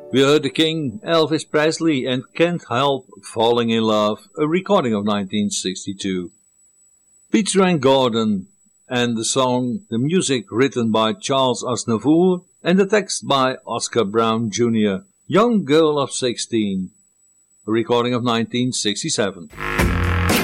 We heard the King, Elvis Presley, and Can't Help Falling in Love, a recording of 1962. Peter and Gordon, and the music written by Charles Aznavour, and the text by Oscar Brown Jr., Young Girl of 16, a recording of 1967.